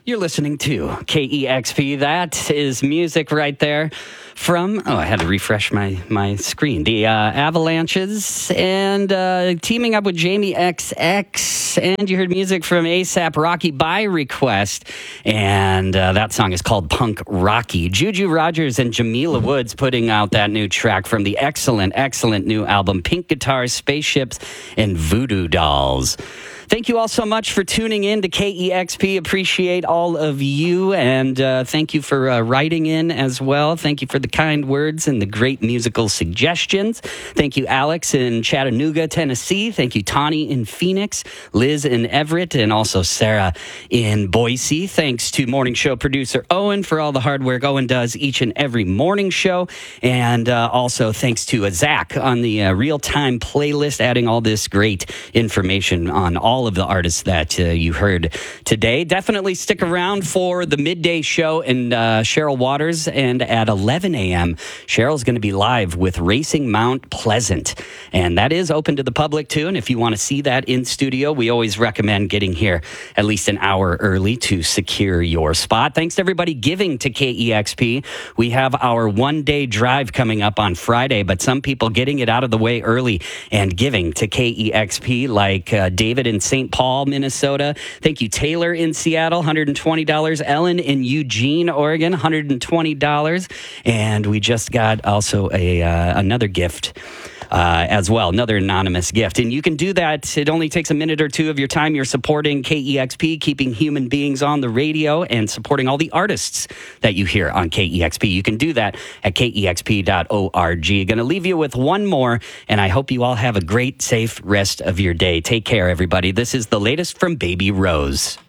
You're listening to KEXP. That is music right there from, I had to refresh my screen. The Avalanches and teaming up with Jamie XX. And you heard music from ASAP Rocky by request. And that song is called Punk Rocky. Juju Rogers and Jamila Woods putting out that new track from the excellent new album, Pink Guitars, Spaceships, and Voodoo Dolls. Thank you all so much for tuning in to KEXP. Appreciate all of you, and thank you for writing in as well. Thank you for the kind words and the great musical suggestions. Thank you, Alex in Chattanooga, Tennessee. Thank you, Tawny in Phoenix, Liz in Everett, and also Sarah in Boise. Thanks to morning show producer Owen for all the hard work Owen does each and every morning show. And also thanks to Zach on the real-time playlist, adding all this great information on all of the artists that you heard today. Definitely stick around for the midday show and Cheryl Waters. And at 11 a.m., Cheryl's going to be live with Racing Mount Pleasant. And that is open to the public, too. And if you want to see that in studio, we always recommend getting here at least an hour early to secure your spot. Thanks to everybody giving to KEXP. We have our one-day drive coming up on Friday, but some people getting it out of the way early and giving to KEXP, like David in St. Paul, Minnesota. Thank you, Taylor in Seattle, $120. Ellen in Eugene, Oregon, $120. And we just got also another gift as well, another anonymous gift. And you can do that. It only takes a minute or two of your time. You're supporting KEXP, keeping human beings on the radio, and supporting all the artists that you hear on KEXP. You can do that at kexp.org. Going to leave you with one more, and I hope you all have a great, safe rest of your day. Take care, everybody. This is the latest from Baby Rose.